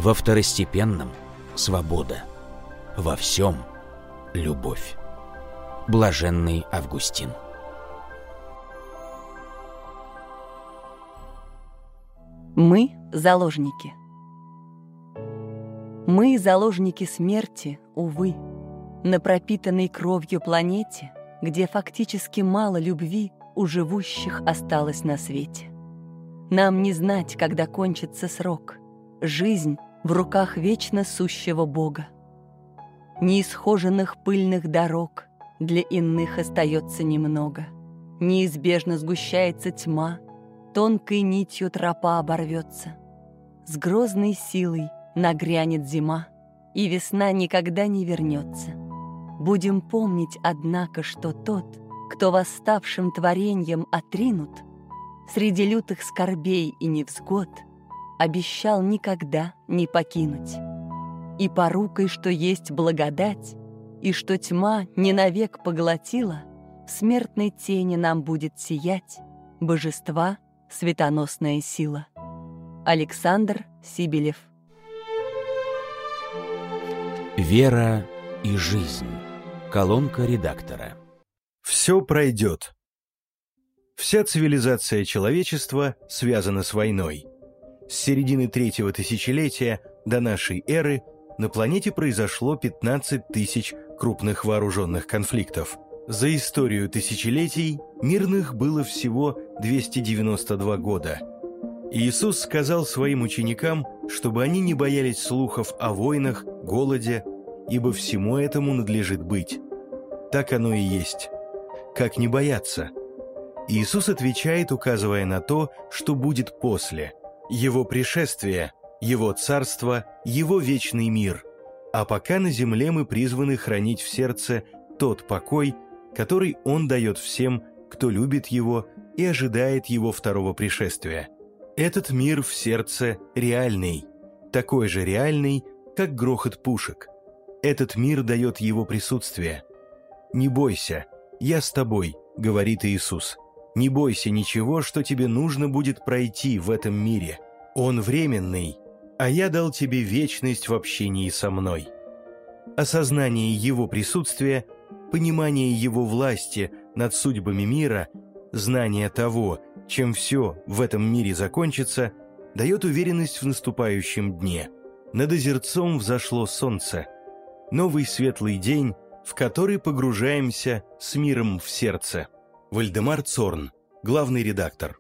Во второстепенном – свобода, во всем – любовь. Блаженный Августин. Мы – заложники. Мы – заложники смерти, увы, на пропитанной кровью планете, где фактически мало любви у живущих осталось на свете. Нам не знать, когда кончится срок. Жизнь в руках вечно сущего Бога. Неисхоженных пыльных дорог для иных остается немного. Неизбежно сгущается тьма, тонкой нитью тропа оборвется. С грозной силой нагрянет зима, и весна никогда не вернется. Будем помнить, однако, что тот, кто восставшим твореньем отринут, среди лютых скорбей и невзгод обещал никогда не покинуть. И порукой, что есть благодать, и что тьма не навек поглотила, в смертной тени нам будет сиять божества светоносная сила. Александр Сибелев. Вера и жизнь. Колонка редактора. Все пройдет. Вся цивилизация человечества связана с войной. С середины третьего тысячелетия до нашей эры на планете произошло 15 тысяч крупных вооруженных конфликтов. За историю тысячелетий мирных было всего 292 года. Иисус сказал своим ученикам, чтобы они не боялись слухов о войнах, голоде, ибо всему этому надлежит быть. Так оно и есть. Как не бояться? Иисус отвечает, указывая на то, что будет после. Его пришествие, Его царство, Его вечный мир. А пока на земле мы призваны хранить в сердце тот покой, который Он дает всем, кто любит Его и ожидает Его второго пришествия. Этот мир в сердце реальный, такой же реальный, как грохот пушек. Этот мир дает Его присутствие. «Не бойся, я с тобой», — говорит Иисус. «Не бойся ничего, что тебе нужно будет пройти в этом мире. Он временный, а я дал тебе вечность в общении со мной». Осознание Его присутствия, понимание Его власти над судьбами мира, знание того, чем все в этом мире закончится, дает уверенность в наступающем дне. Над озерцом взошло солнце. Новый светлый день, в который погружаемся с миром в сердце. Вальдемар Цорн, главный редактор.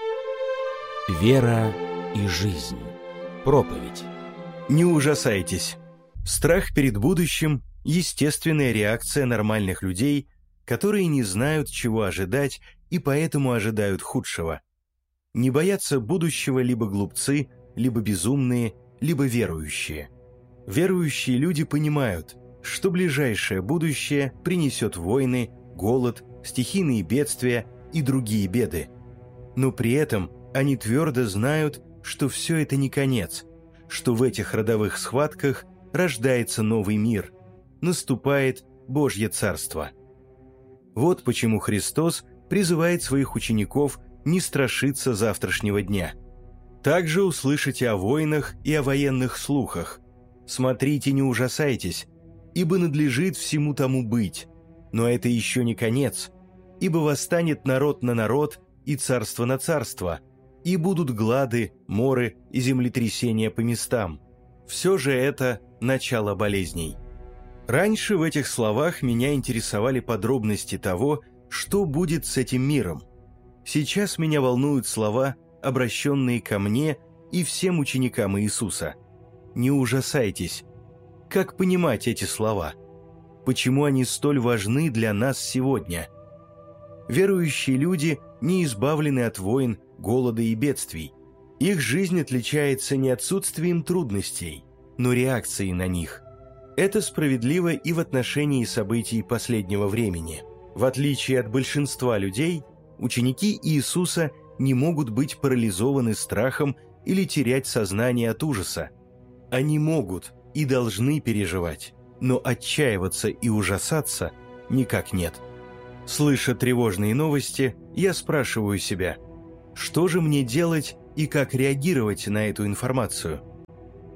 Вера и жизнь. Проповедь. Не ужасайтесь. Страх перед будущим – естественная реакция нормальных людей, которые не знают, чего ожидать, и поэтому ожидают худшего. Не боятся будущего либо глупцы, либо безумные, либо верующие. Верующие люди понимают, что ближайшее будущее принесет войны, голод, стихийные бедствия и другие беды. Но при этом они твердо знают, что все это не конец, что в этих родовых схватках рождается новый мир, наступает Божье Царство. Вот почему Христос призывает своих учеников не страшиться завтрашнего дня. Также услышите о войнах и о военных слухах. Смотрите, не ужасайтесь, ибо надлежит всему тому быть. Но это еще не конец, ибо восстанет народ на народ и царство на царство, и будут глады, моры и землетрясения по местам. Все же это начало болезней. Раньше в этих словах меня интересовали подробности того, что будет с этим миром. Сейчас меня волнуют слова, обращенные ко мне и всем ученикам Иисуса. Не ужасайтесь. Как понимать эти слова? Почему они столь важны для нас сегодня? Верующие люди не избавлены от войн, голода и бедствий. Их жизнь отличается не отсутствием трудностей, но реакцией на них. Это справедливо и в отношении событий последнего времени. В отличие от большинства людей, ученики Иисуса не могут быть парализованы страхом или терять сознание от ужаса. Они могут и должны переживать, но отчаиваться и ужасаться никак нет. Слыша тревожные новости, я спрашиваю себя, что же мне делать и как реагировать на эту информацию?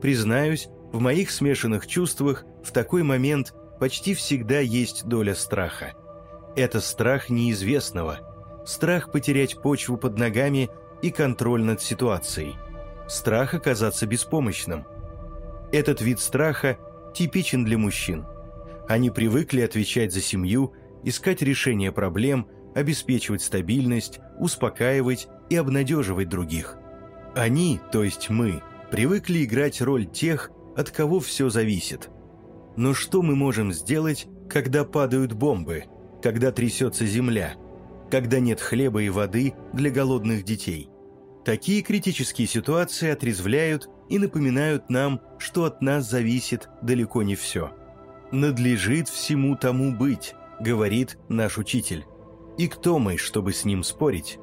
Признаюсь, в моих смешанных чувствах в такой момент почти всегда есть доля страха. Это страх неизвестного, страх потерять почву под ногами и контроль над ситуацией, страх оказаться беспомощным. Этот вид страха типичен для мужчин. Они привыкли отвечать за семью, искать решение проблем, обеспечивать стабильность, успокаивать и обнадеживать других. Они, то есть мы, привыкли играть роль тех, от кого все зависит. Но что мы можем сделать, когда падают бомбы, когда трясется земля, когда нет хлеба и воды для голодных детей? Такие критические ситуации отрезвляют и напоминают нам, что от нас зависит далеко не все. «Надлежит всему тому быть», — говорит наш учитель. И кто мы, чтобы с ним спорить?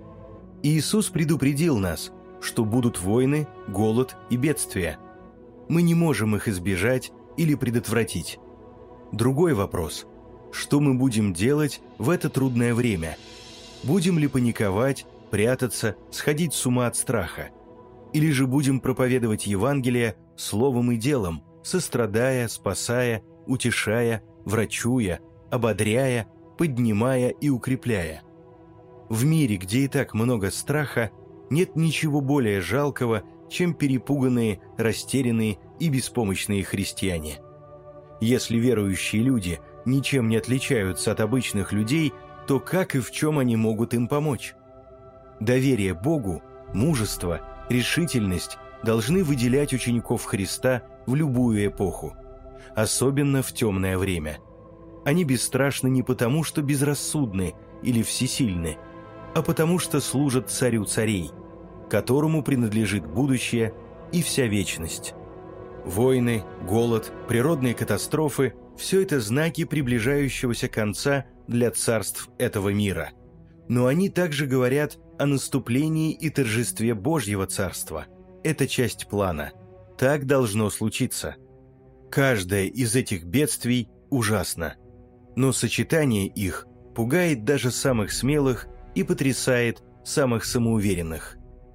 Иисус предупредил нас, что будут войны, голод и бедствия. Мы не можем их избежать или предотвратить. Другой вопрос – что мы будем делать в это трудное время? Будем ли паниковать, прятаться, сходить с ума от страха? Или же будем проповедовать Евангелие словом и делом, сострадая, спасая, утешая, врачуя, ободряя, поднимая и укрепляя? В мире, где и так много страха, нет ничего более жалкого, чем перепуганные, растерянные и беспомощные христиане. Если верующие люди ничем не отличаются от обычных людей, то как и в чем они могут им помочь? Доверие Богу, мужество, решительность должны выделять учеников Христа в любую эпоху, особенно в темное время. Они бесстрашны не потому, что безрассудны или всесильны, а потому что служат Царю царей, которому принадлежит будущее и вся вечность. Войны, голод, природные катастрофы – все это знаки приближающегося конца для царств этого мира. Но они также говорят о наступлении и торжестве Божьего царства. Это часть плана. Так должно случиться. Каждое из этих бедствий ужасно, но сочетание их пугает даже самых смелых и потрясает самых самоуверенных.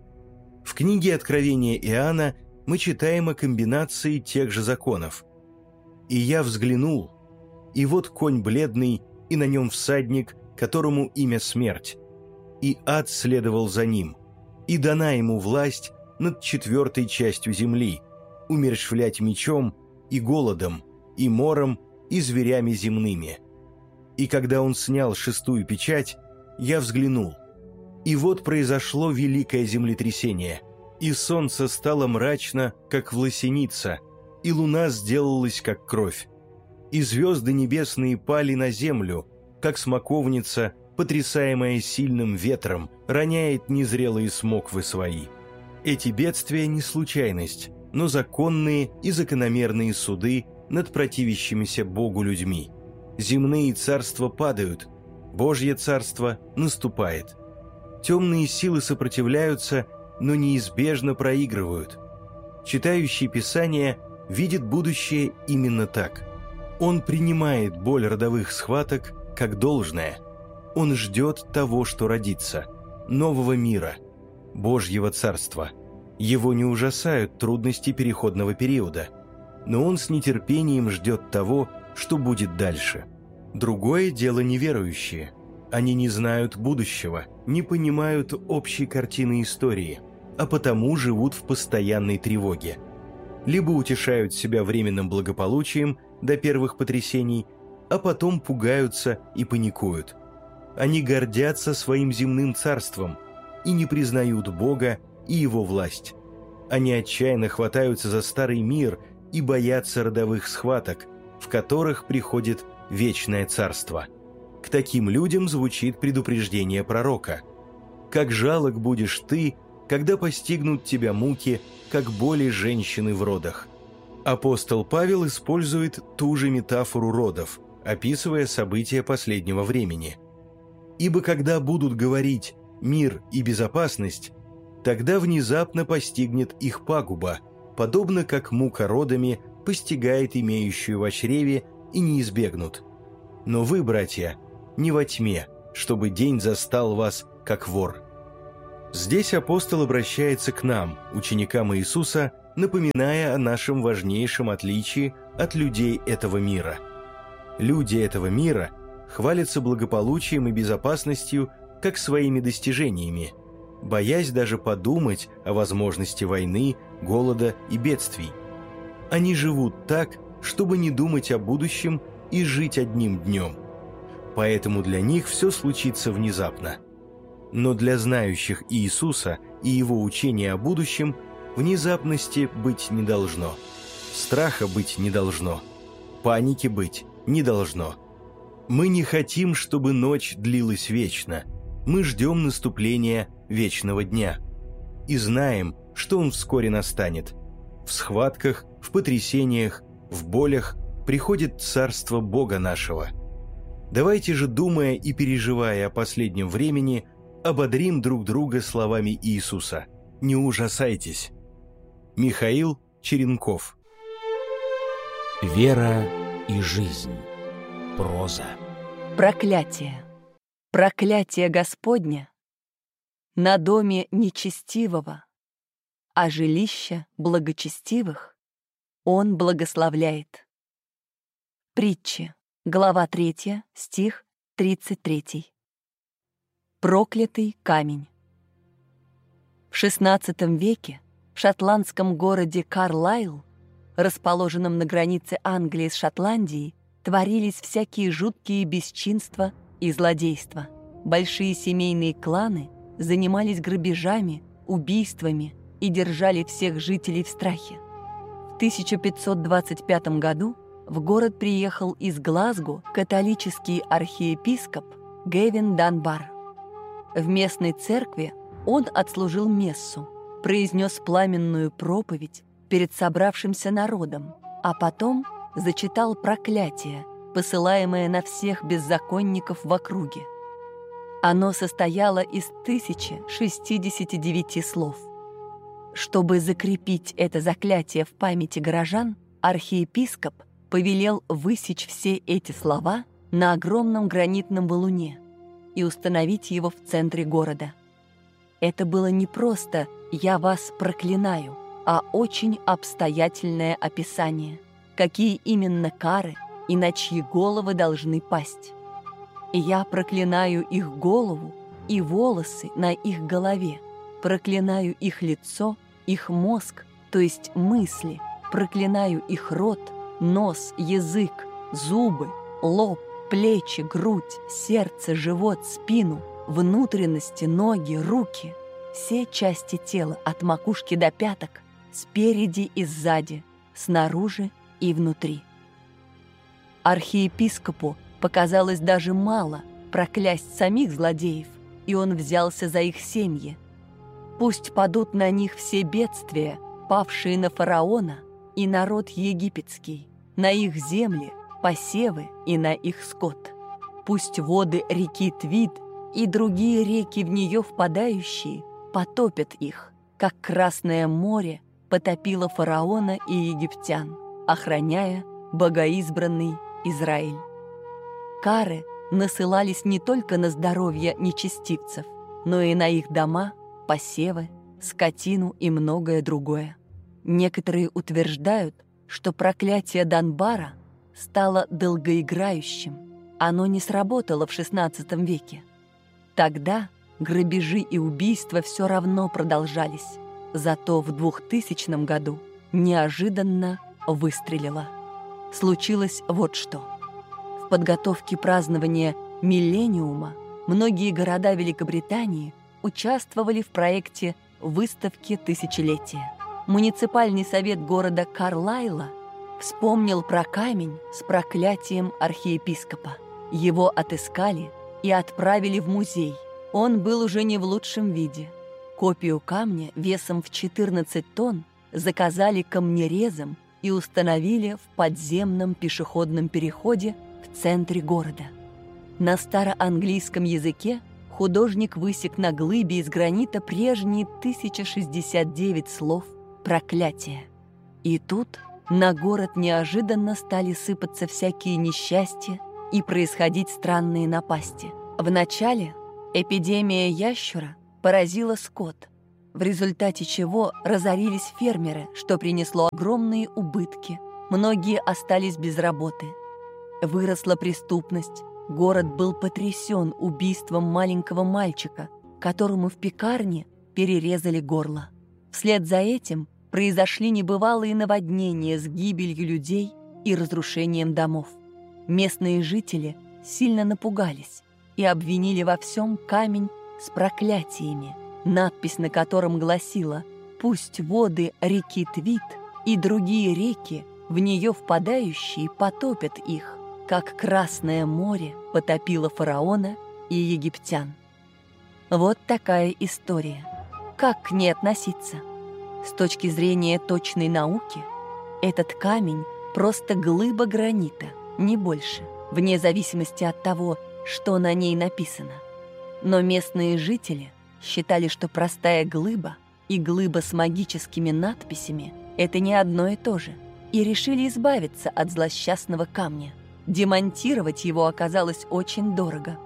В книге Откровения Иоанна мы читаем о комбинации тех же законов. «И я взглянул, и вот конь бледный, и на нем всадник, которому имя смерть. И ад следовал за ним, и дана ему власть над 4 частью земли, умерщвлять мечом, и голодом, и мором, и зверями земными. И когда он снял 6-ю печать, я взглянул, и вот произошло великое землетрясение, и солнце стало мрачно, как власеница, и луна сделалась, как кровь, и звезды небесные пали на землю, как смоковница, потрясаемая сильным ветром, роняет незрелые смоквы свои. Эти бедствия не случайность, но законные и закономерные суды над противящимися Богу людьми. Земные царства падают, Божье царство наступает. Темные силы сопротивляются, но неизбежно проигрывают. Читающий Писание видит будущее именно так. Он принимает боль родовых схваток как должное. Он ждет того, что родится, нового мира, Божьего царства. Его не ужасают трудности переходного периода, но он с нетерпением ждет того, что будет дальше. Другое дело неверующие. Они не знают будущего, не понимают общей картины истории, а потому живут в постоянной тревоге. Либо утешают себя временным благополучием до первых потрясений, а потом пугаются и паникуют. Они гордятся своим земным царством и не признают Бога и Его власть. Они отчаянно хватаются за старый мир и боятся родовых схваток, в которых приходит вечное царство. К таким людям звучит предупреждение пророка. «Как жалок будешь ты, когда постигнут тебя муки, как боли женщины в родах». Апостол Павел использует ту же метафору родов, описывая события последнего времени. «Ибо когда будут говорить «мир» и «безопасность», тогда внезапно постигнет их пагуба, подобно как мука родами постигает имеющую во чреве и не избегнут. Но вы, братья, не во тьме, чтобы день застал вас, как вор». Здесь апостол обращается к нам, ученикам Иисуса, напоминая о нашем важнейшем отличии от людей этого мира. Люди этого мира хвалятся благополучием и безопасностью как своими достижениями, боясь даже подумать о возможности войны, голода и бедствий. Они живут так, чтобы не думать о будущем и жить одним днем. Поэтому для них все случится внезапно. Но для знающих Иисуса и Его учения о будущем внезапности быть не должно, страха быть не должно, паники быть не должно. Мы не хотим, чтобы ночь длилась вечно. Мы ждем наступления вечного дня и знаем, что он вскоре настанет. В схватках, в потрясениях, в болях приходит царство Бога нашего. Давайте же, думая и переживая о последнем времени, ободрим друг друга словами Иисуса. Не ужасайтесь. Михаил Черенков. Вера и жизнь. Проза. Проклятие. Проклятие Господня на доме нечестивого, а жилища благочестивых Он благословляет. Притчи, глава 3, стих 33. Проклятый камень. В XVI веке в шотландском городе Карлайл, расположенном на границе Англии с Шотландией, творились всякие жуткие бесчинства и злодейства. Большие семейные кланы занимались грабежами, убийствами и держали всех жителей в страхе. В 1525 году в город приехал из Глазго католический архиепископ Гэвин Данбар. В местной церкви он отслужил мессу, произнес пламенную проповедь перед собравшимся народом, а потом зачитал проклятие, посылаемое на всех беззаконников в округе. Оно состояло из 1069 слов. Чтобы закрепить это заклятие в памяти горожан, архиепископ повелел высечь все эти слова на огромном гранитном валуне и установить его в центре города. Это было не просто «я вас проклинаю», а очень обстоятельное описание, какие именно кары и на чьи головы должны пасть. «Я проклинаю их голову и волосы на их голове, проклинаю их лицо, их мозг, то есть мысли, проклинаю их рот, нос, язык, зубы, лоб, плечи, грудь, сердце, живот, спину, внутренности, ноги, руки, все части тела от макушки до пяток, спереди и сзади, снаружи и внутри». Архиепископу показалось даже мало проклясть самих злодеев, и он взялся за их семьи. Пусть падут на них все бедствия, павшие на фараона и народ египетский, на их земли, посевы и на их скот. Пусть воды реки Твид и другие реки в нее впадающие потопят их, как Красное море потопило фараона и египтян, охраняя богоизбранный Израиль. Кары насылались не только на здоровье нечестивцев, но и на их дома, посевы, скотину и многое другое. Некоторые утверждают, что проклятие Данбара стало долгоиграющим. Оно не сработало в XVI веке. Тогда грабежи и убийства все равно продолжались, зато в 2000 году неожиданно выстрелило. Случилось вот что. В подготовке празднования миллениума многие города Великобритании участвовали в проекте выставки тысячелетия. Муниципальный совет города Карлайла вспомнил про камень с проклятием архиепископа. Его отыскали и отправили в музей. Он был уже не в лучшем виде. Копию камня весом в 14 тонн заказали камнерезом и установили в подземном пешеходном переходе в центре города. На староанглийском языке художник высек на глыбе из гранита прежние 1069 слов проклятия. И тут на город неожиданно стали сыпаться всякие несчастья и происходить странные напасти. Вначале эпидемия ящура поразила скот. в результате чего разорились фермеры, что принесло огромные убытки. Многие остались без работы. Выросла преступность. Город был потрясен убийством маленького мальчика, которому в пекарне перерезали горло. Вслед за этим произошли небывалые наводнения с гибелью людей и разрушением домов. Местные жители сильно напугались и обвинили во всем камень с проклятиями, надпись на котором гласила: «Пусть воды реки Твит и другие реки, в нее впадающие, потопят их, как Красное море потопило фараона и египтян». Вот такая история. Как к ней относиться? С точки зрения точной науки, этот камень просто глыба гранита, не больше, вне зависимости от того, что на ней написано. Но местные жители считали, что простая глыба и глыба с магическими надписями – это не одно и то же, и решили избавиться от злосчастного камня. Демонтировать его оказалось очень дорого.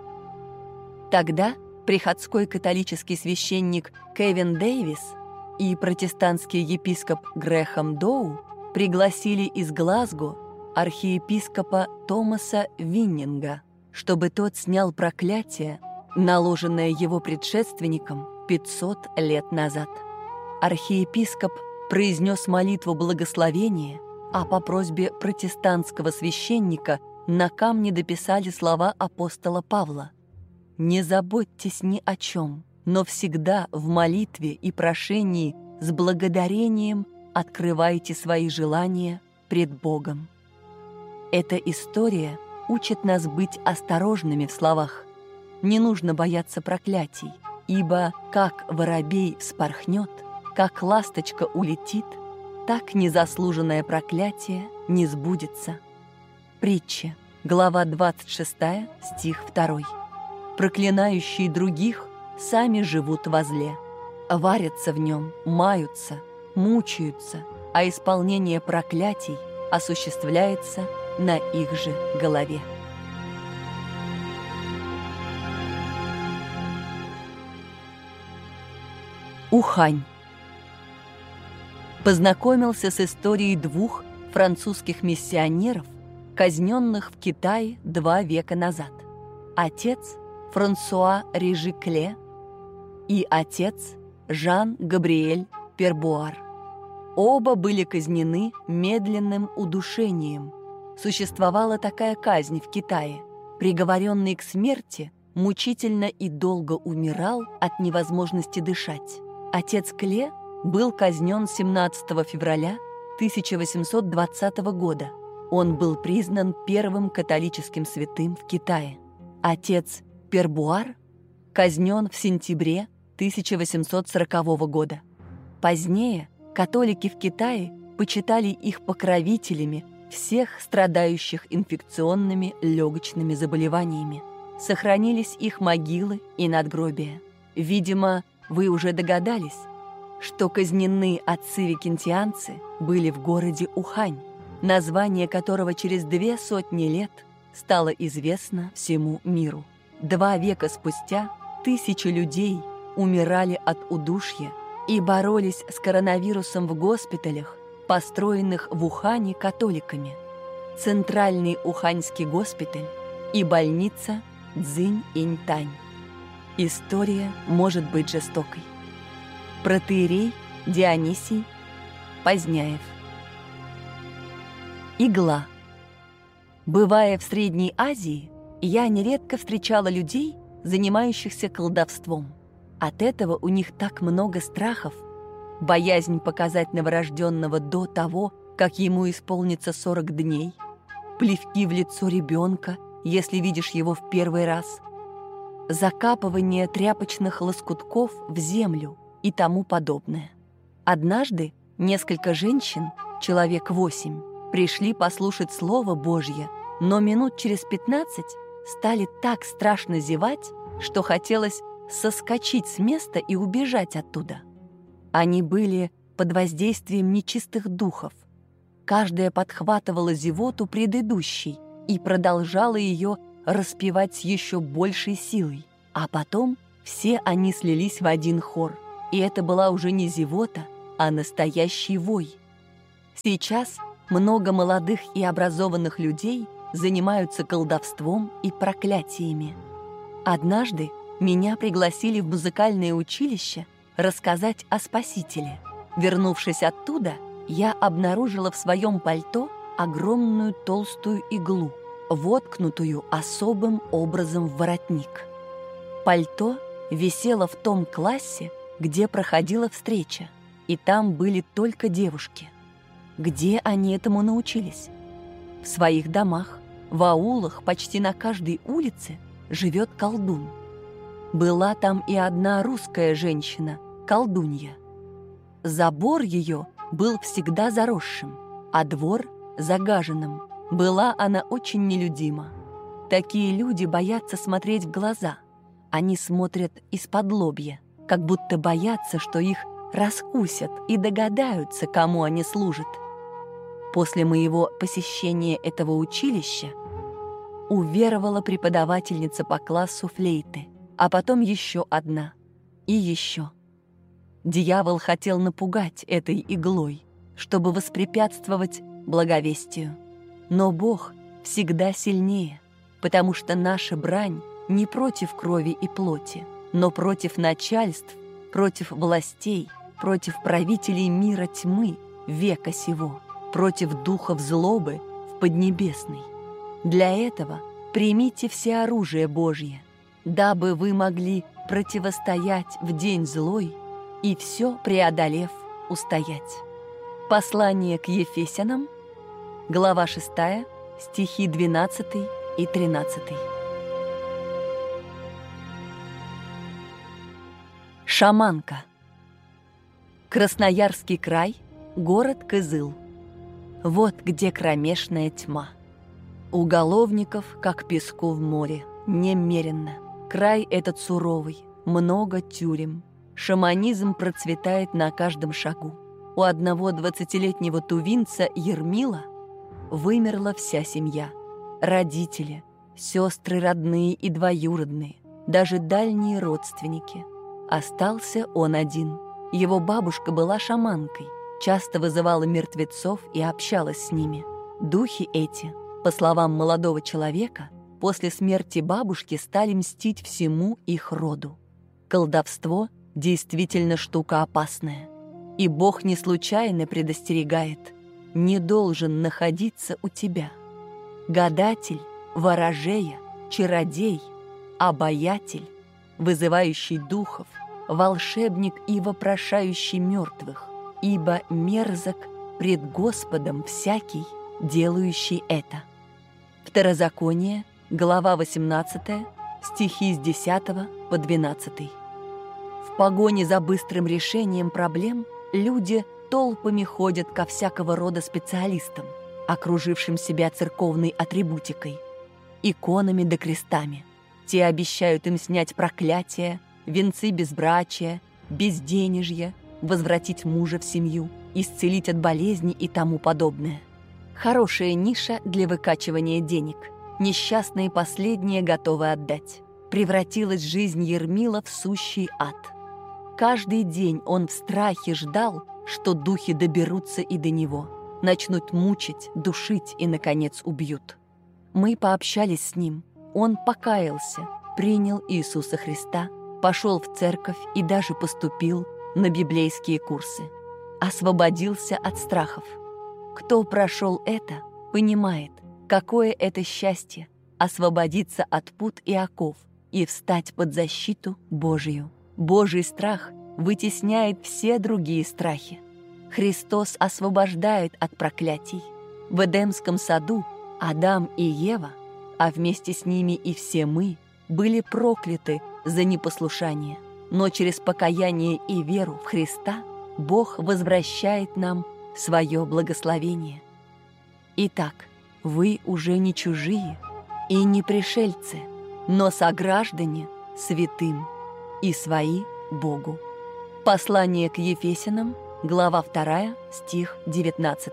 Тогда приходской католический священник Кевин Дэвис и протестантский епископ Грэхэм Доу пригласили из Глазго архиепископа Томаса Виннинга, чтобы тот снял проклятие, наложенное его предшественником 500 лет назад. Архиепископ произнес молитву благословения, а по просьбе протестантского священника на камне дописали слова апостола Павла: «Не заботьтесь ни о чем, но всегда в молитве и прошении с благодарением открывайте свои желания пред Богом». Эта история учит нас быть осторожными в словах. Не нужно бояться проклятий, ибо как воробей вспорхнет, как ласточка улетит, так незаслуженное проклятие не сбудется. Притча, глава 26, стих 2. Проклинающие других сами живут во зле, варятся в нем, маются, мучаются, а исполнение проклятий осуществляется на их же голове. Ухань. Познакомился с историей двух французских миссионеров, казненных в Китае 2 века назад. Отец Франсуа Режи Кле и отец Жан-Габриэль Пербуар. Оба были казнены медленным удушением. Существовала такая казнь в Китае. Приговоренный к смерти мучительно и долго умирал от невозможности дышать. Отец Кле был казнен 17 февраля 1820 года. Он был признан первым католическим святым в Китае. Отец Пербуар казнен в сентябре 1840 года. Позднее католики в Китае почитали их покровителями всех страдающих инфекционными легочными заболеваниями. Сохранились их могилы и надгробия. Видимо, вы уже догадались, что казнены отцы-викентианцы были в городе Ухань, название которого через 200 лет стало известно всему миру. 2 века спустя тысячи людей умирали от удушья и боролись с коронавирусом в госпиталях, построенных в Ухане католиками. Центральный Уханьский госпиталь и больница Цзинь-Инь-Тань. История может быть жестокой. Протоиерей Дионисий Поздняев. Игла. Бывая в Средней Азии, я нередко встречала людей, занимающихся колдовством. От этого у них так много страхов. Боязнь показать новорожденного до того, как ему исполнится 40 дней. Плевки в лицо ребенка, если видишь его в первый раз. Закапывание тряпочных лоскутков в землю и тому подобное. Однажды несколько женщин, человек 8, пришли послушать Слово Божье, но минут через 15 стали так страшно зевать, что хотелось соскочить с места и убежать оттуда. Они были под воздействием нечистых духов. Каждая подхватывала зевоту предыдущей и продолжала ее распевать с еще большей силой. А потом все они слились в один хор. И это была уже не зевота, а настоящий вой. Сейчас много молодых и образованных людей занимаются колдовством и проклятиями. Однажды меня пригласили в музыкальное училище рассказать о Спасителе. Вернувшись оттуда, я обнаружила в своем пальто огромную толстую иглу, воткнутую особым образом в воротник. Пальто висело в том классе, где проходила встреча, и там были только девушки. Где они этому научились? В своих домах, в аулах, почти на каждой улице живет колдун. Была там и одна русская женщина, колдунья. Забор ее был всегда заросшим, а двор — загаженным. Была она очень нелюдима. Такие люди боятся смотреть в глаза. Они смотрят из-под лобья, как будто боятся, что их раскусят и догадаются, кому они служат. После моего посещения этого училища уверовала преподавательница по классу флейты, а потом еще одна и еще. Дьявол хотел напугать этой иглой, чтобы воспрепятствовать благовестию. Но Бог всегда сильнее, потому что наша брань не против крови и плоти, но против начальств, против властей, против правителей мира тьмы века сего, против духов злобы в Поднебесной. Для этого примите все оружие Божье, дабы вы могли противостоять в день злой и все преодолев устоять. Послание к Ефесянам, глава 6, стихи 12 и 13. Шаманка. Красноярский край, город Кызыл. Вот где кромешная тьма. Уголовников, как песку в море, немерено. Край этот суровый, много тюрем. Шаманизм процветает на каждом шагу. У одного 20-летнего тувинца Ермила вымерла вся семья. Родители, сестры родные и двоюродные, даже дальние родственники. Остался он один. Его бабушка была шаманкой, часто вызывала мертвецов и общалась с ними. Духи эти, по словам молодого человека, после смерти бабушки стали мстить всему их роду. Колдовство действительно штука опасная. И Бог не случайно предостерегает: не должен находиться у тебя. Гадатель, ворожея, чародей, обаятель, вызывающий духов, волшебник и вопрошающий мертвых, ибо мерзок пред Господом всякий, делающий это. Второзаконие, глава 18, стихи с 10 по 12. В погоне за быстрым решением проблем люди толпами ходят ко всякого рода специалистам, окружившим себя церковной атрибутикой, иконами да крестами. Те обещают им снять проклятия, венцы безбрачия, безденежья, возвратить мужа в семью, исцелить от болезни и тому подобное. Хорошая ниша для выкачивания денег. Несчастные последние готовы отдать. Превратилась жизнь Ермила в сущий ад. Каждый день он в страхе ждал, что духи доберутся и до него, начнут мучить, душить и, наконец, убьют. Мы пообщались с ним. Он покаялся, принял Иисуса Христа, пошел в церковь и даже поступил на библейские курсы. Освободился от страхов. Кто прошел это, понимает, какое это счастье — освободиться от пут и оков и встать под защиту Божию. Божий страх вытесняет все другие страхи. Христос освобождает от проклятий. В Эдемском саду Адам и Ева, а вместе с ними и все мы, были прокляты за непослушание. Но через покаяние и веру в Христа Бог возвращает нам свое благословение. Итак, вы уже не чужие и не пришельцы, но сограждане святым и свои Богу. Послание к Ефесянам, глава 2, стих 19.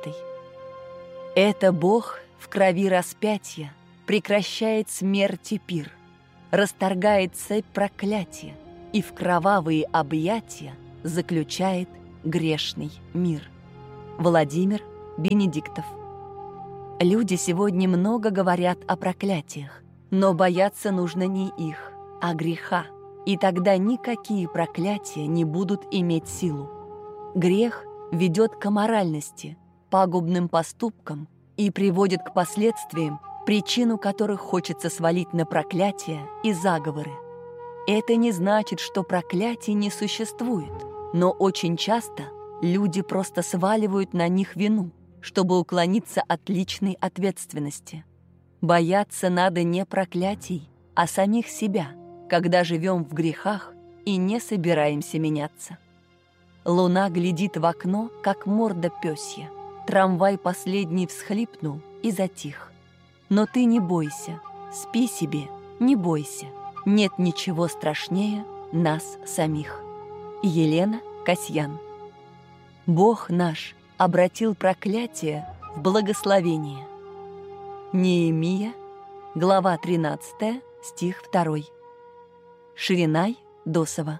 Это Бог в крови распятия прекращает смерть и пир, расторгает цепь проклятия и в кровавые объятия заключает грешный мир. Владимир Бенедиктов. Люди сегодня много говорят о проклятиях, но бояться нужно не их, а греха, и тогда никакие проклятия не будут иметь силу. Грех ведет к аморальности, пагубным поступкам и приводит к последствиям, причину которых хочется свалить на проклятия и заговоры. Это не значит, что проклятий не существует, но очень часто люди просто сваливают на них вину, чтобы уклониться от личной ответственности. Бояться надо не проклятий, а самих себя, когда живем в грехах и не собираемся меняться. Луна глядит в окно, как морда пёсья. Трамвай последний всхлипнул и затих. Но ты не бойся, спи себе, не бойся. Нет ничего страшнее нас самих. Елена Касьян. Бог наш обратил проклятие в благословение. Неемия, глава 13, стих 2. Ширинай Досова.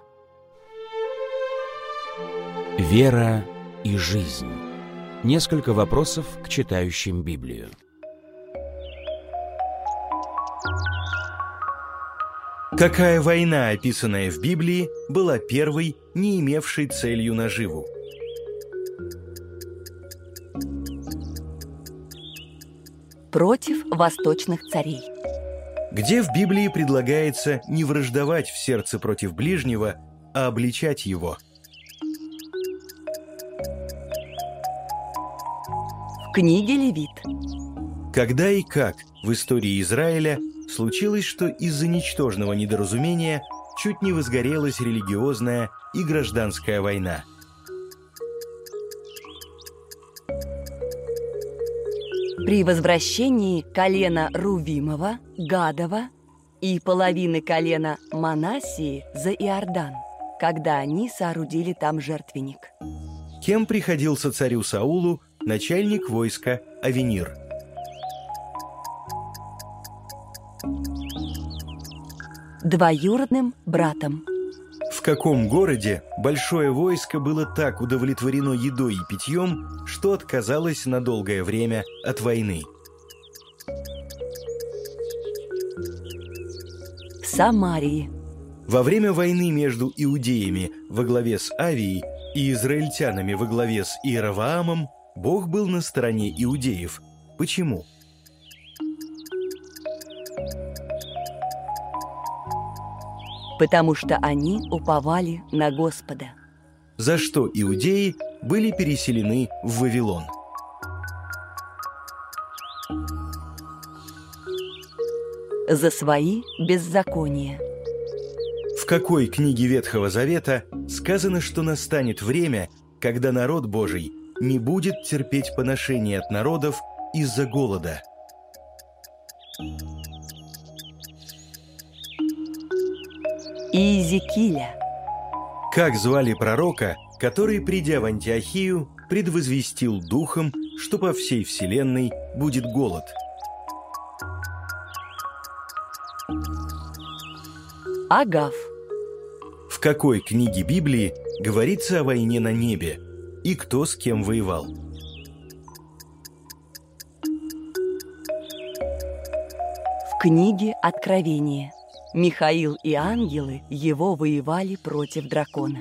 Вера и жизнь. Несколько вопросов к читающим Библию. Какая война, описанная в Библии, была первой, не имевшей целью наживу? Против восточных царей. Где в Библии предлагается не враждовать в сердце против ближнего, а обличать его? В книге Левит. Когда и как в истории Израиля случилось, что из-за ничтожного недоразумения чуть не возгорелась религиозная и гражданская война? При возвращении колена Рувимова, Гадова и половины колена Манассии за Иордан, когда они соорудили там жертвенник. Кем приходился царю Саулу начальник войска Авенир? Двоюродным братом. В каком городе большое войско было так удовлетворено едой и питьем, что отказалось на долгое время от войны? В Самарии. Во время войны между иудеями во главе с Авией и израильтянами во главе с Иеровоамом Бог был на стороне иудеев. Почему? Потому что они уповали на Господа. За что иудеи были переселены в Вавилон? За свои беззакония. В какой книге Ветхого Завета сказано, что настанет время, когда народ Божий не будет терпеть поношения от народов из-за голода? Иезекииля. Как звали пророка, который, придя в Антиохию, предвозвестил духом, что по всей вселенной будет голод? Агав. В какой книге Библии говорится о войне на небе и кто с кем воевал? В книге Откровения. Михаил и ангелы его воевали против дракона.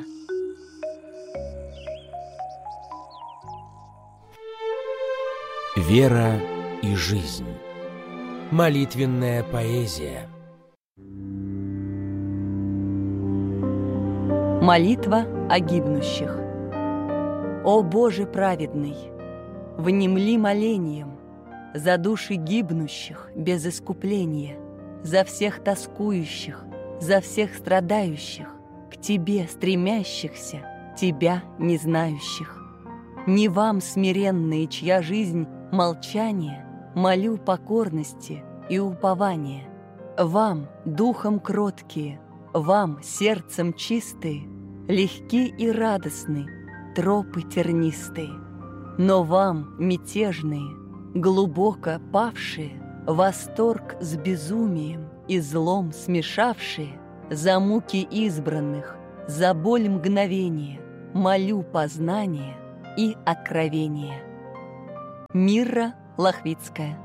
Вера и жизнь. Молитвенная поэзия. Молитва о гибнущих. О Боже праведный, внемли молением за души гибнущих без искупления, за всех тоскующих, за всех страдающих, к Тебе стремящихся, Тебя не знающих. Не вам, смиренные, чья жизнь — молчание, молю покорности и упования. Вам, духом кроткие, вам, сердцем чистые, легки и радостны тропы тернистые. Но вам, мятежные, глубоко павшие, восторг с безумием и злом смешавшие, за муки избранных, за боль мгновения, молю познание и откровение. Мирра Лохвицкая.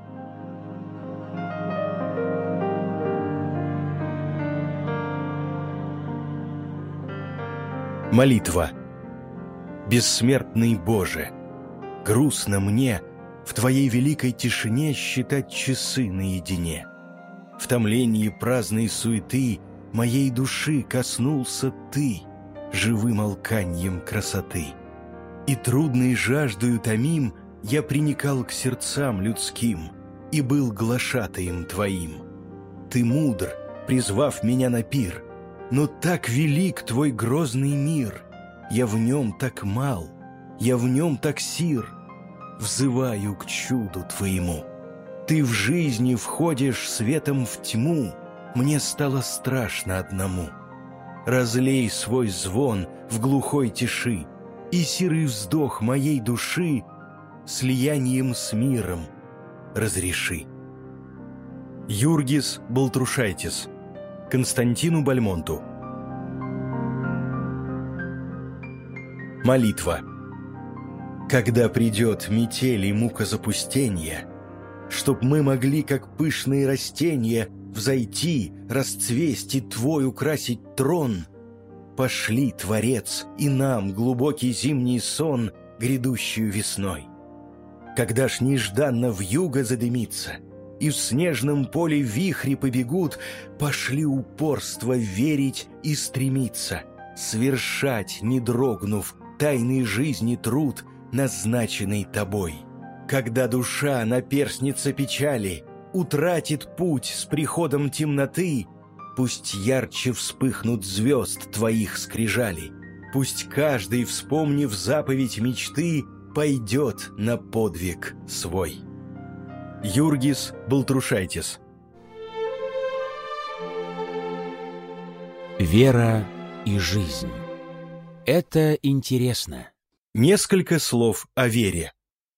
Молитва. Бессмертный Боже, грустно мне в Твоей великой тишине считать часы наедине. В томлении праздной суеты моей души коснулся Ты живым алканьем красоты. И трудной жаждою томим я приникал к сердцам людским и был глашатаем Твоим. Ты мудр, призвав меня на пир, но так велик Твой грозный мир, я в нем так мал, я в нем так сир, взываю к чуду Твоему. Ты в жизни входишь светом в тьму, мне стало страшно одному. Разлей свой звон в глухой тиши, и сирый вздох моей души слиянием с миром разреши. Юргис Балтрушайтис. Константину Бальмонту. Молитва. Когда придет метель и мука запустения, чтоб мы могли, как пышные растения, взойти, расцвесть Твой украсить трон, пошли, Творец, и нам глубокий зимний сон, грядущую весной. Когда ж нежданно вьюга задымится, и в снежном поле вихри побегут, пошли упорство верить и стремиться, свершать, не дрогнув, тайной жизни труд, назначенный Тобой. Когда душа, наперстница печали, утратит путь с приходом темноты, пусть ярче вспыхнут звезд Твоих скрижали, пусть каждый, вспомнив заповедь мечты, пойдет на подвиг свой. Юргис Балтрушайтис. Вера и жизнь. Это интересно. Несколько слов о вере.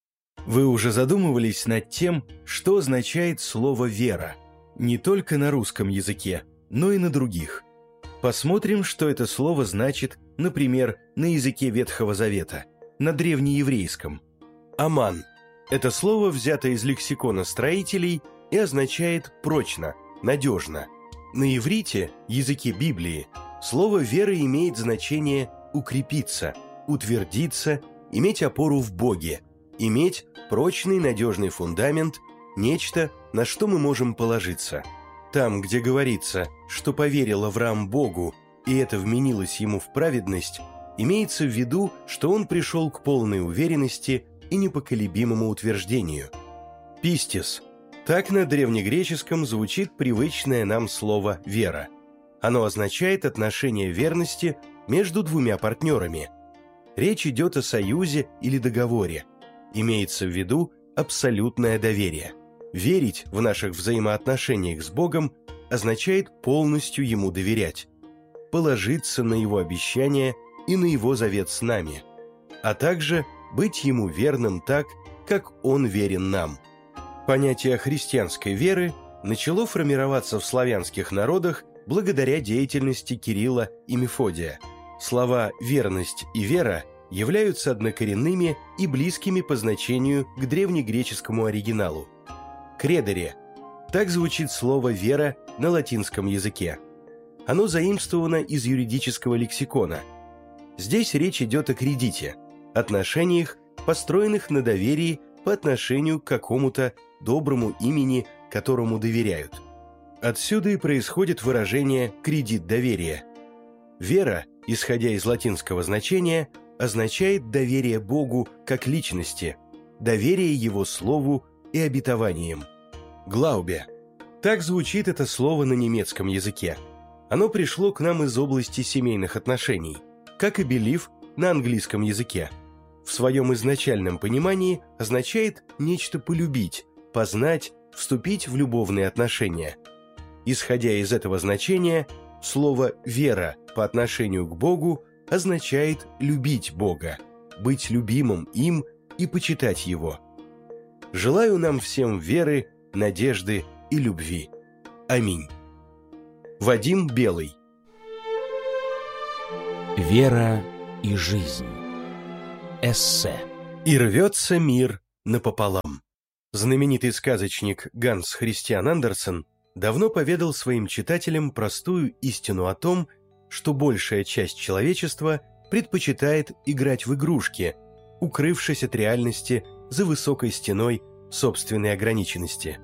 Вы уже задумывались над тем, что означает слово «вера», не только на русском языке, но и на других. Посмотрим, что это слово значит, например, на языке Ветхого Завета, на древнееврейском. «Аман» — это слово взято из лексикона строителей и означает «прочно», «надежно». На иврите, языке Библии, слово «вера» имеет значение «укрепиться», «утвердиться», «иметь опору в Боге», «иметь прочный надежный фундамент», нечто, на что мы можем положиться. Там, где говорится, что поверил Авраам Богу, и это вменилось ему в праведность, имеется в виду, что он пришел к полной уверенности и непоколебимому утверждению. «Пистис» – так на древнегреческом звучит привычное нам слово «вера». Оно означает отношение верности между двумя партнерами. Речь идет о союзе или договоре. Имеется в виду абсолютное доверие. Верить в наших взаимоотношениях с Богом означает полностью Ему доверять, положиться на Его обещания и на Его завет с нами, а также быть Ему верным так, как Он верен нам. Понятие христианской веры начало формироваться в славянских народах благодаря деятельности Кирилла и Мефодия. Слова «верность» и «вера» являются однокоренными и близкими по значению к древнегреческому оригиналу. «Кредере» – так звучит слово «вера» на латинском языке. Оно заимствовано из юридического лексикона. Здесь речь идет о кредите, отношениях, построенных на доверии по отношению к какому-то доброму имени, которому доверяют. Отсюда и происходит выражение «кредит доверия». Вера, исходя из латинского значения, означает доверие Богу как личности, доверие Его Слову и обетованиям. «Глаубе» – так звучит это слово на немецком языке. Оно пришло к нам из области семейных отношений, как и «believe» на английском языке. В своем изначальном понимании означает нечто полюбить, познать, вступить в любовные отношения. Исходя из этого значения, слово «вера» по отношению к Богу означает любить Бога, быть любимым им и почитать Его. Желаю нам всем веры, надежды и любви. Аминь. Вадим Белый. Вера и жизнь. Эссе. «И рвется мир напополам». Знаменитый сказочник Ганс Христиан Андерсен давно поведал своим читателям простую истину о том, что большая часть человечества предпочитает играть в игрушки, укрывшись от реальности за высокой стеной собственной ограниченности.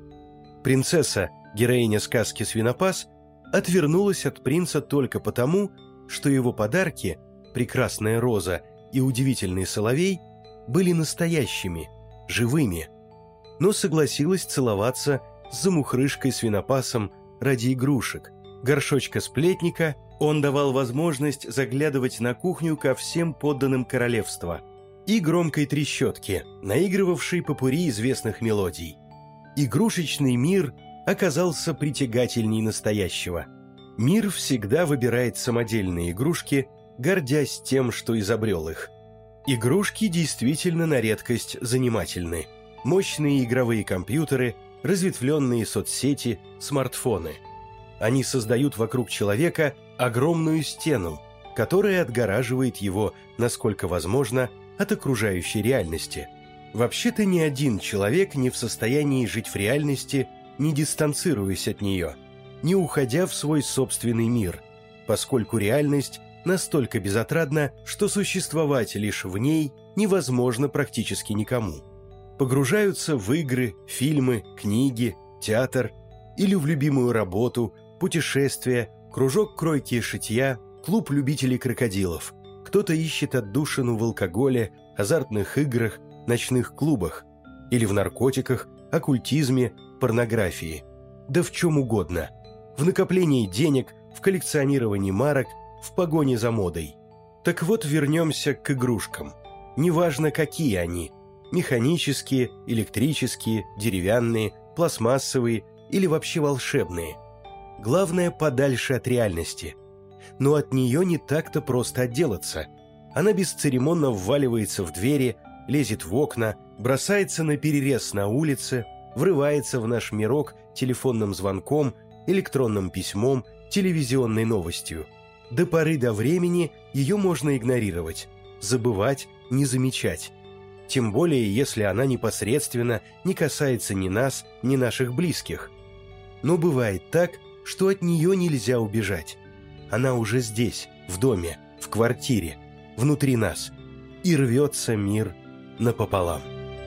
Принцесса, героиня сказки «Свинопас», отвернулась от принца только потому, что его подарки, прекрасная роза и удивительный соловей, были настоящими, живыми, но согласилась целоваться с замухрышкой-свинопасом ради игрушек. Горшочка сплетника он давал возможность заглядывать на кухню ко всем подданным королевства и громкой трещотке, наигрывавшей попурри известных мелодий. Игрушечный мир оказался притягательней настоящего. Мир всегда выбирает самодельные игрушки, гордясь тем, что изобрел их. Игрушки действительно на редкость занимательны. Мощные игровые компьютеры, разветвленные соцсети, смартфоны. Они создают вокруг человека огромную стену, которая отгораживает его, насколько возможно, от окружающей реальности. Вообще-то ни один человек не в состоянии жить в реальности, не дистанцируясь от нее, не уходя в свой собственный мир, поскольку реальность настолько безотрадна, что существовать лишь в ней невозможно практически никому. Погружаются в игры, фильмы, книги, театр или в любимую работу, путешествия, кружок кройки и шитья, клуб любителей крокодилов. Кто-то ищет отдушину в алкоголе, азартных играх, ночных клубах или в наркотиках, оккультизме, порнографии. Да в чем угодно. В накоплении денег, в коллекционировании марок, в погоне за модой. Так вот, вернемся к игрушкам. Неважно, какие они – механические, электрические, деревянные, пластмассовые или вообще волшебные. Главное, подальше от реальности. Но от нее не так-то просто отделаться. Она бесцеремонно вваливается в двери, лезет в окна, бросается на перерез на улице, врывается в наш мирок телефонным звонком, электронным письмом, телевизионной новостью. До поры до времени ее можно игнорировать, забывать, не замечать. Тем более, если она непосредственно не касается ни нас, ни наших близких. Но бывает так, что от нее нельзя убежать. Она уже здесь, в доме, в квартире, внутри нас. И рвется мир напополам.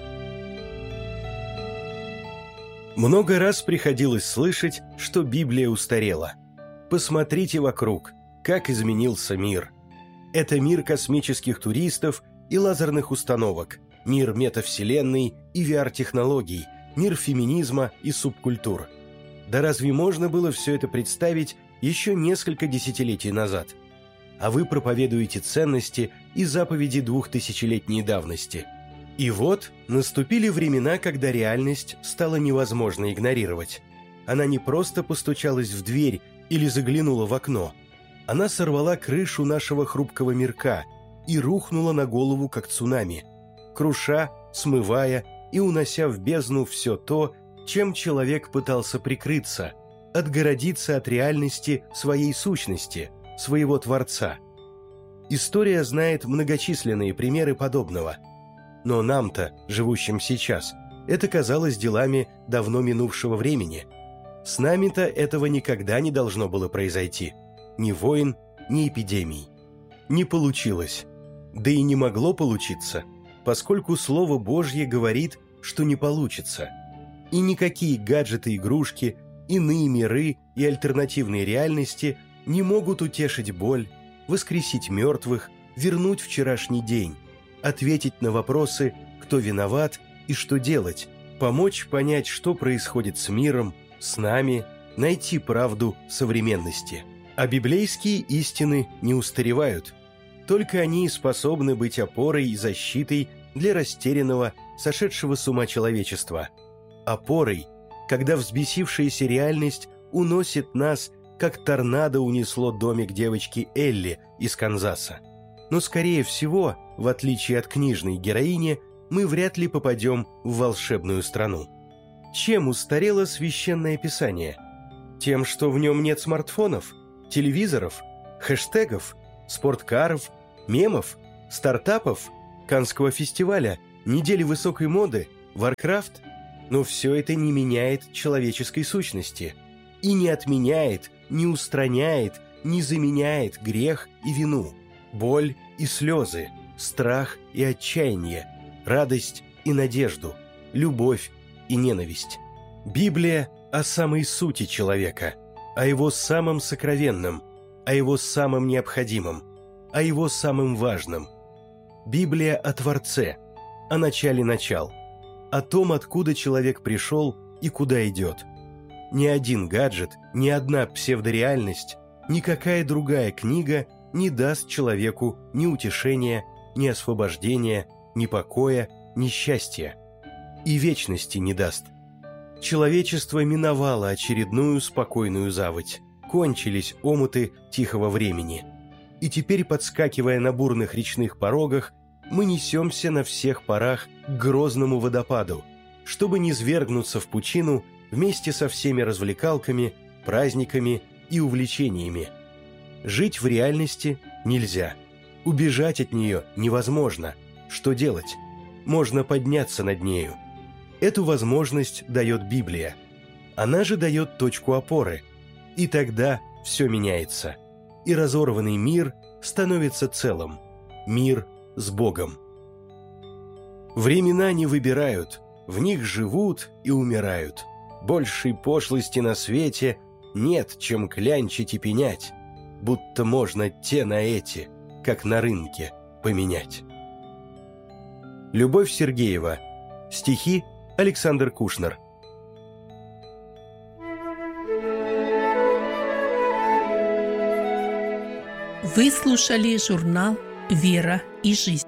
Много раз приходилось слышать, что Библия устарела. Посмотрите вокруг, как изменился мир. Это мир космических туристов и лазерных установок, мир метавселенной и VR-технологий, мир феминизма и субкультур. Да разве можно было все это представить еще несколько десятилетий назад? А вы проповедуете ценности и заповеди 2000-летней давности. И вот наступили времена, когда реальность стала невозможно игнорировать. Она не просто постучалась в дверь или заглянула в окно. Она сорвала крышу нашего хрупкого мирка и рухнула на голову, как цунами, круша, смывая и унося в бездну все то, чем человек пытался прикрыться, отгородиться от реальности своей сущности, своего Творца. История знает многочисленные примеры подобного. Но нам-то, живущим сейчас, это казалось делами давно минувшего времени. С нами-то этого никогда не должно было произойти. Ни войн, ни эпидемий. Не получилось. Да и не могло получиться, поскольку Слово Божье говорит, что не получится. И никакие гаджеты-игрушки, иные миры и альтернативные реальности не могут утешить боль, воскресить мертвых, вернуть вчерашний день, ответить на вопросы, кто виноват и что делать, помочь понять, что происходит с миром, с нами, найти правду современности. А библейские истины не устаревают. Только они способны быть опорой и защитой для растерянного, сошедшего с ума человечества. Опорой, когда взбесившаяся реальность уносит нас, как торнадо унесло домик девочки Элли из Канзаса. Но, скорее всего, в отличие от книжной героини, мы вряд ли попадем в волшебную страну. Чем устарело Священное Писание? Тем, что в нем нет смартфонов, телевизоров, хэштегов, спорткаров, мемов, стартапов, Каннского фестиваля, недели высокой моды, Warcraft. Но все это не меняет человеческой сущности и не отменяет, не устраняет, не заменяет грех и вину, боль и слезы, страх и отчаяние, радость и надежду, любовь и ненависть. Библия о самой сути человека, о его самом сокровенном, о его самом необходимом, о его самом важном. Библия о Творце, о начале начал, о том, откуда человек пришел и куда идет. Ни один гаджет, ни одна псевдореальность, никакая другая книга не даст человеку ни утешения, ни освобождения, ни покоя, ни счастья. И вечности не даст. Человечество миновало очередную спокойную заводь. Кончились омуты тихого времени. И теперь, подскакивая на бурных речных порогах, мы несемся на всех парах к грозному водопаду, чтобы низвергнуться в пучину вместе со всеми развлекалками, праздниками и увлечениями. Жить в реальности нельзя. Убежать от нее невозможно. Что делать? Можно подняться над нею. Эту возможность дает Библия. Она же дает точку опоры. И тогда все меняется. И разорванный мир становится целым. Мир с Богом. Времена не выбирают, в них живут и умирают. Большей пошлости на свете нет, чем клянчить и пенять, будто можно те на эти, как на рынке, поменять. Любовь Сергеева. Стихи Александр Кушнер. Вы слушали журнал «Вера и жизнь».